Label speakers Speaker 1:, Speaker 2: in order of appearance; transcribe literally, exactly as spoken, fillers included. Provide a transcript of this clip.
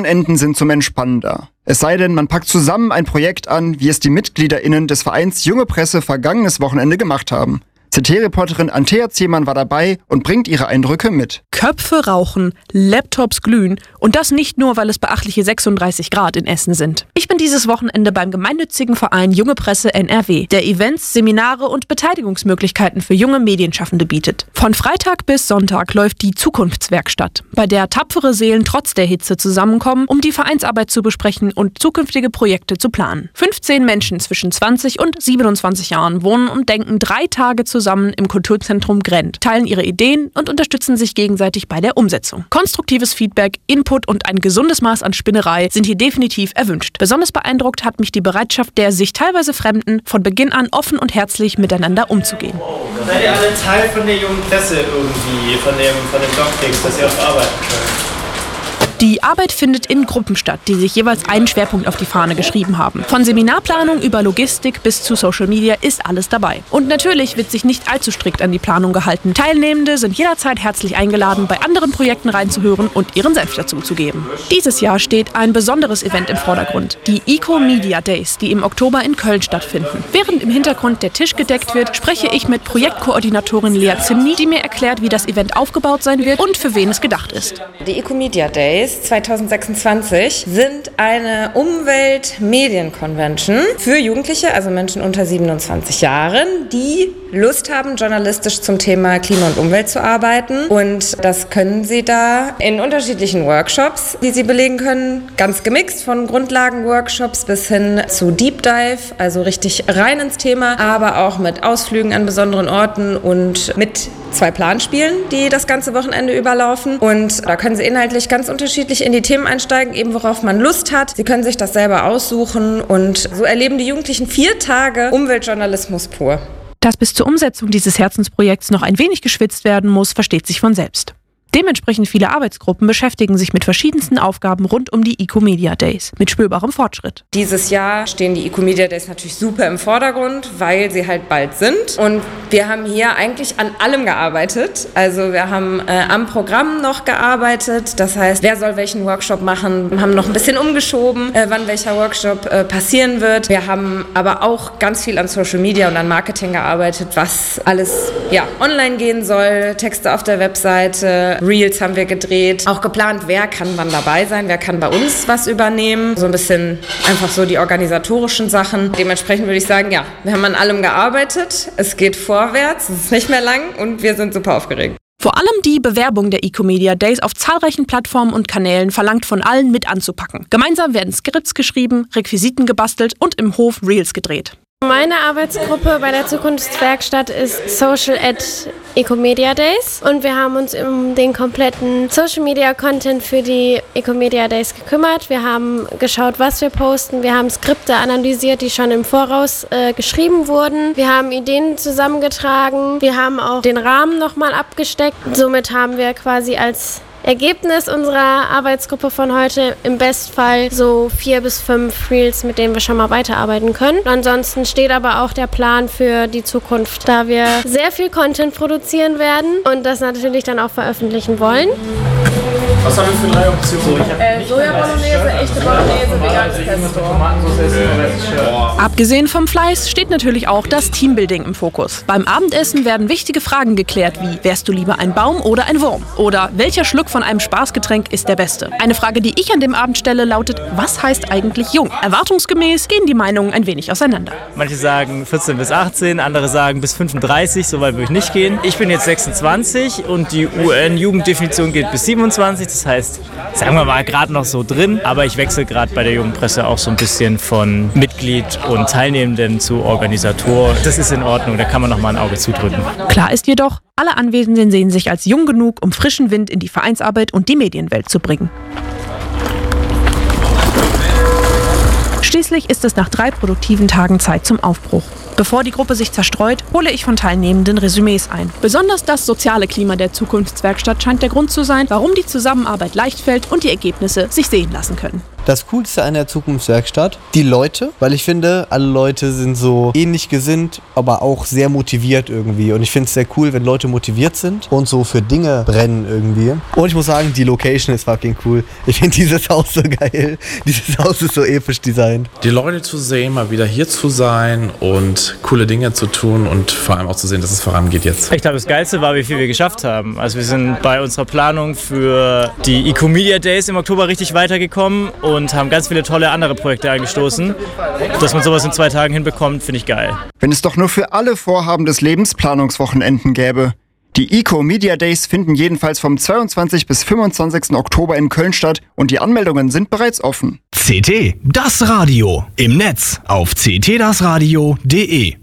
Speaker 1: Wochenenden sind zum Entspannender. Es sei denn, man packt zusammen ein Projekt an, wie es die MitgliederInnen des Vereins Junge Presse vergangenes Wochenende gemacht haben. Z T-Reporterin Antea Zehmann war dabei und bringt ihre Eindrücke mit.
Speaker 2: Köpfe rauchen, Laptops glühen und das nicht nur, weil es beachtliche sechsunddreißig Grad in Essen sind. Ich bin dieses Wochenende beim gemeinnützigen Verein Junge Presse N R W, der Events, Seminare und Beteiligungsmöglichkeiten für junge Medienschaffende bietet. Von Freitag bis Sonntag läuft die Zukunftswerkstatt, bei der tapfere Seelen trotz der Hitze zusammenkommen, um die Vereinsarbeit zu besprechen und zukünftige Projekte zu planen. fünfzehn Menschen zwischen zwanzig und siebenundzwanzig Jahren wohnen und denken drei Tage zusammen zusammen im Kulturzentrum Grendt, teilen ihre Ideen und unterstützen sich gegenseitig bei der Umsetzung. Konstruktives Feedback, Input und ein gesundes Maß an Spinnerei sind hier definitiv erwünscht. Besonders beeindruckt hat mich die Bereitschaft der sich teilweise Fremden, von Beginn an offen und herzlich miteinander umzugehen.
Speaker 3: Seid ihr alle Teil von der jungen Presse irgendwie, von dem, von dem Jobfix, dass ihr auch arbeiten könnt?
Speaker 2: Die Arbeit findet in Gruppen statt, die sich jeweils einen Schwerpunkt auf die Fahne geschrieben haben. Von Seminarplanung über Logistik bis zu Social Media ist alles dabei. Und natürlich wird sich nicht allzu strikt an die Planung gehalten. Teilnehmende sind jederzeit herzlich eingeladen, bei anderen Projekten reinzuhören und ihren Senf dazuzugeben. Dieses Jahr steht ein besonderes Event im Vordergrund. Die Eco-Media Days, die im Oktober in Köln stattfinden. Während im Hintergrund der Tisch gedeckt wird, spreche ich mit Projektkoordinatorin Lea Zimny, die mir erklärt, wie das Event aufgebaut sein wird und für wen es gedacht ist.
Speaker 4: Die Eco-Media Days zweitausendsechsundzwanzig sind eine Umwelt-Medien-Convention für Jugendliche, also Menschen unter siebenundzwanzig Jahren, die Lust haben, journalistisch zum Thema Klima und Umwelt zu arbeiten. Und das können sie da in unterschiedlichen Workshops, die sie belegen können, ganz gemixt, von Grundlagen-Workshops bis hin zu Deep Dive, also richtig rein ins Thema, aber auch mit Ausflügen an besonderen Orten und mit zwei Planspielen, die das ganze Wochenende überlaufen. Und da können Sie inhaltlich ganz unterschiedlich in die Themen einsteigen, eben worauf man Lust hat. Sie können sich das selber aussuchen und so erleben die Jugendlichen vier Tage Umweltjournalismus pur.
Speaker 2: Dass bis zur Umsetzung dieses Herzensprojekts noch ein wenig geschwitzt werden muss, versteht sich von selbst. Dementsprechend viele Arbeitsgruppen beschäftigen sich mit verschiedensten Aufgaben rund um die Eco-Media Days, mit spürbarem Fortschritt.
Speaker 4: Dieses Jahr stehen die Eco-Media Days natürlich super im Vordergrund, weil sie halt bald sind. Und wir haben hier eigentlich an allem gearbeitet. Also wir haben äh, am Programm noch gearbeitet. Das heißt, wer soll welchen Workshop machen? Wir haben noch ein bisschen umgeschoben, äh, wann welcher Workshop äh, passieren wird. Wir haben aber auch ganz viel an Social Media und an Marketing gearbeitet, was alles ja, online gehen soll, Texte auf der Webseite, Reels haben wir gedreht. Auch geplant, wer kann wann dabei sein, wer kann bei uns was übernehmen. So ein bisschen einfach so die organisatorischen Sachen. Dementsprechend würde ich sagen, ja, wir haben an allem gearbeitet. Es geht vorwärts, es ist nicht mehr lang und wir sind super aufgeregt.
Speaker 2: Vor allem die Bewerbung der Eco-Media Days auf zahlreichen Plattformen und Kanälen verlangt von allen mit anzupacken. Gemeinsam werden Skripts geschrieben, Requisiten gebastelt und im Hof Reels gedreht.
Speaker 5: Meine Arbeitsgruppe bei der Zukunftswerkstatt ist Social at Eco-Media Days und wir haben uns um den kompletten Social Media Content für die Eco-Media Days gekümmert. Wir haben geschaut, was wir posten. Wir haben Skripte analysiert, die schon im Voraus äh, geschrieben wurden. Wir haben Ideen zusammengetragen. Wir haben auch den Rahmen nochmal abgesteckt. Somit haben wir quasi als Ergebnis unserer Arbeitsgruppe von heute im Bestfall so vier bis fünf Reels, mit denen wir schon mal weiterarbeiten können. Ansonsten steht aber auch der Plan für die Zukunft, da wir sehr viel Content produzieren werden und das natürlich dann auch veröffentlichen wollen.
Speaker 3: Was haben wir für drei Optionen?
Speaker 5: Äh, Soja-Bolognese, echte Bolognese, veganes Pesto.
Speaker 2: Abgesehen vom Fleiß steht natürlich auch das Teambuilding im Fokus. Beim Abendessen werden wichtige Fragen geklärt wie: Wärst du lieber ein Baum oder ein Wurm? Oder welcher Schluck von einem Spaßgetränk ist der beste? Eine Frage, die ich an dem Abend stelle, lautet: Was heißt eigentlich jung? Erwartungsgemäß gehen die Meinungen ein wenig auseinander.
Speaker 6: Manche sagen vierzehn bis achtzehn, andere sagen bis fünfunddreißig, so weit würde ich nicht gehen. Ich bin jetzt sechsundzwanzig und die U N-Jugenddefinition geht bis siebenundzwanzig. Das heißt, sagen wir mal, gerade noch so drin. Aber ich wechsle gerade bei der Jungen Presse auch so ein bisschen von Mitglied und Teilnehmenden zu Organisator. Das ist in Ordnung, da kann man noch mal ein Auge zudrücken.
Speaker 2: Klar ist jedoch, alle Anwesenden sehen sich als jung genug, um frischen Wind in die Vereinsarbeit und die Medienwelt zu bringen. Schließlich ist es nach drei produktiven Tagen Zeit zum Aufbruch. Bevor die Gruppe sich zerstreut, hole ich von Teilnehmenden Resümees ein. Besonders das soziale Klima der Zukunftswerkstatt scheint der Grund zu sein, warum die Zusammenarbeit leicht fällt und die Ergebnisse sich sehen lassen können.
Speaker 7: Das Coolste an der Zukunftswerkstatt, die Leute, weil ich finde, alle Leute sind so ähnlich gesinnt, aber auch sehr motiviert irgendwie. Und ich finde es sehr cool, wenn Leute motiviert sind und so für Dinge brennen irgendwie. Und ich muss sagen, die Location ist fucking cool. Ich finde dieses Haus so geil. Dieses Haus ist so episch designt.
Speaker 8: Die Leute zu sehen, mal wieder hier zu sein und coole Dinge zu tun und vor allem auch zu sehen, dass es vorangeht jetzt.
Speaker 6: Ich glaube, das Geilste war, wie viel wir geschafft haben. Also wir sind bei unserer Planung für die Ecomedia Days im Oktober richtig weitergekommen und haben ganz viele tolle andere Projekte angestoßen. Dass man sowas in zwei Tagen hinbekommt, finde ich geil.
Speaker 1: Wenn es doch nur für alle Vorhaben des Lebens Planungswochenenden gäbe. Die Ecomedia Days finden jedenfalls vom zweiundzwanzigsten bis fünfundzwanzigsten Oktober in Köln statt und die Anmeldungen sind bereits offen.
Speaker 9: C T, das Radio. Im Netz auf c t das radio punkt de.